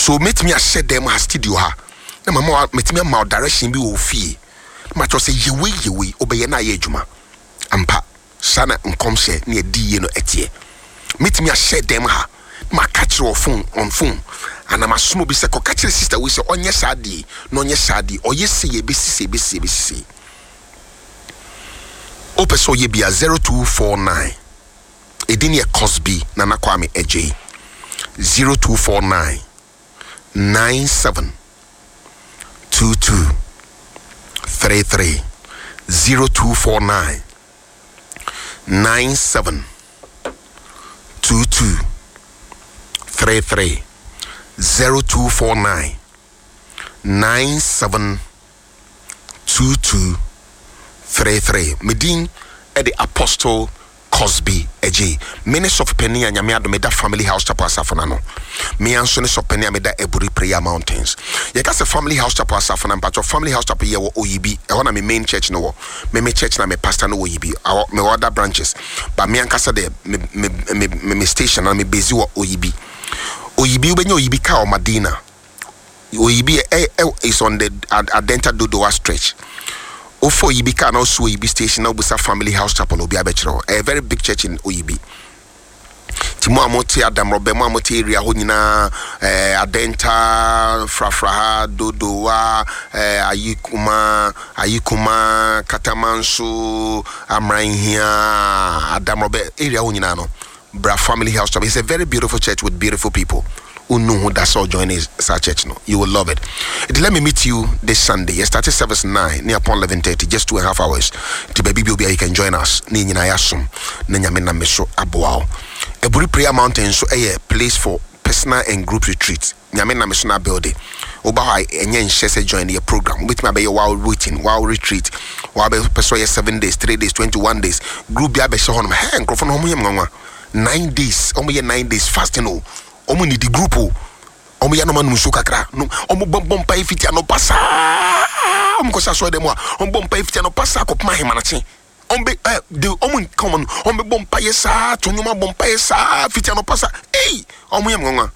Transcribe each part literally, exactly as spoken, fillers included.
So meet me a shed them a studio ha. Na mama meet me a mal direction be wo fie. Ma cho say yewe yewe obeye na ye adwuma. Ampa sana nkom hye na di ye no etie. Meet me a shed them ha. Ma catch your phone on phone. And I'm a small bit of catch the sister we say on your sadi, no your sadi, or yes, say a B C B C B C. Open so ye be a zero two four nine. Edinia Cosby, Nana Kwame Eje. Zero two four nine nine seven two two three three. Zero two four nine nine seven two two three three. Zero two four nine nine seven two two three three. Medin at the Apostle Cosby Eje. Minister of Penny and Yamia Meda Family House Chapel Safanano. Me and Sonny of Penny Meda Eburi Prayer Mountains. Yakas a Family House Chapel Safanan, but your Family House Chapel here O E B. I want my main church no. Me me church na me pastor no O E B. Our me other branches. But me and Casa de me me me me station and me busy O E B. Oyibi ubenyo Oyibi ka o Madina. Oyibi is on the Adenta Dodoa stretch. Ofo Oyibi ka na also Oyibi station na Obusa Family House Chapel obi abechiro. A very big church in Oyibi. Timo amote Adam Robe mo amote area ho nyina Adenta Frafraha Dodoa Ayikuma Ayikuma Katamanso Amranhia Adam Robe area ho nyina no. Bra Family House Chapel. It's a very beautiful church with beautiful people who know who that's all joining our church. No, you will love it. it. Let me meet you this Sunday. You started service nine near upon eleven thirty, just two and a half hours. To baby you can join us. Ni nyina yasum, ni nyamena meso aboao. Eburi Prayer Mountain so a place for personal and group retreat. Nyamena meso na building. Oba ha enye nhese join the program. With me be while waiting, while retreat. While be person seven days, three days, twenty-one days. Group be be so honum. Hey, nkrofo no homo yem nwanwa. Nine days, omo ye nine days fasting o. Omo ni the group o. Omo ya no manu so kakra. No, omo bom bom pa ifiti ano pasa. Omo ko sa so dem wa. Omo bom pa ifiti ano pasa ko ma hema na che. Omo be eh the omo come on. Omo bom pa yesa, tonyuma bom pa yesa, fiti ano pasa. Hey, omo yem ngonwa.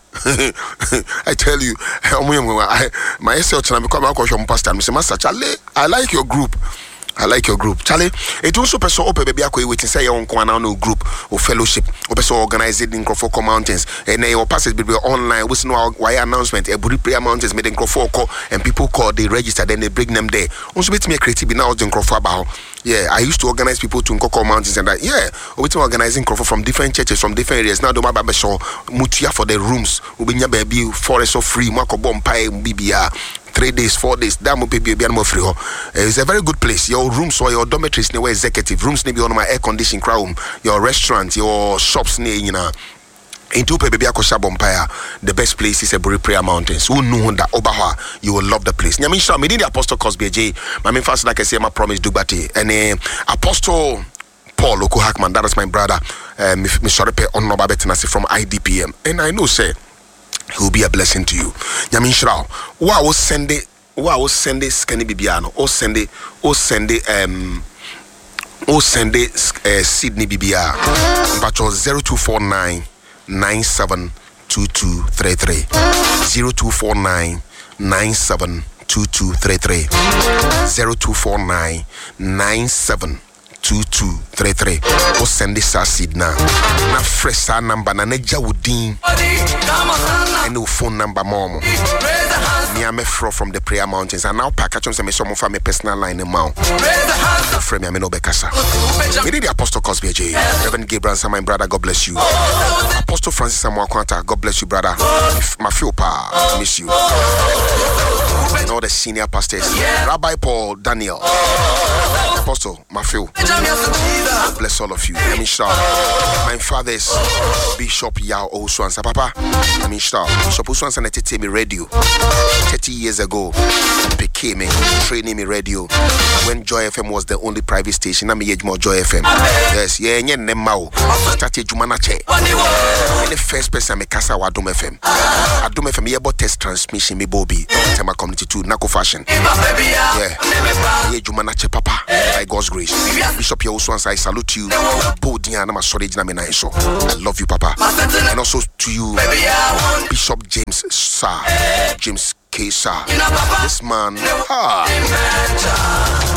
I tell you, omo yem ngonwa. My self na me come akọ show pastor. Me say Master Charlie, I like your group. I like your group. Charlie, it also person open baby akọ waiting say your own no group or fellowship. Or person organized in Crawford Mountains. And then your passes be online. We know why announcement. Eburi Prayer Mountains made in Crawford call and people call, they register, then they bring them there. Also make me creative now in Crawford about. Yeah, I used to organize people to Nkoko Mountains and that. Yeah, we to organizing Crawford from different churches, from different areas. Now do my baby show mutia for the rooms. We be baby forest of free. Mako bompai bibia. Three days, four days. That mo baby be more free. It's a very good place. Your rooms or your dormitories near executive rooms maybe on my air conditioned crowd. Your restaurant, your shops near you know. Into baby akosha bompire. The best place is Eburi Prayer Mountains. Who know that Obaha? You will love the place. Nyami sha me the Apostle Cosby J. My main fast like I say my promise Dubati and uh, Apostle Paul Oko Hackman. That is my brother. Uh, me sorry pe on no babetinasi from I D P M. And I know say. He will be a blessing to you. Yamin Shrao. Wa will send it. Wa will send it. Scanny Bibiano. Or send it. Or send it. Um. Or send it. Uh, Sydney B B R. But your zero two four nine nine seven two two three three. Zero two four nine nine seven two two three three. Zero two four nine nine seven. Two two three three. Or send this seed now. Na fresh number na neja wudin. And no phone number mom. Me am fro from the Prayer Mountains. And now pack at some some of my personal line in mount. Frame me no bekasa. Me the Apostle Cosby J. Reverend Gabriel, my brother, God bless you. Apostle Francis Amwakwanta, God bless you, brother. My feel pa, miss you. And all the senior pastors. Rabbi Paul Daniel. Apostle Matthew. God bless all of you. Let me start. My father's Bishop Yao Oswansa. Papa, let me start. Bishop Oswansa Netete me radio. thirty years ago, became me, training me radio. When Joy F M was the only private station, I made more Joy F M. Yes, yeah, yeah, Nemao. Started Jumanache. And the first person I casa wa Adum F M. Adum F M, yeah, but test transmission, me Bobby. Tema community two, Nako fashion. Yeah, yeah, Jumanache, Papa. By God's grace. Bishop Yao Oswansa, I salute you. I love you, Papa. And also to you, Bishop James Sir, James K. Sir. This man, ah.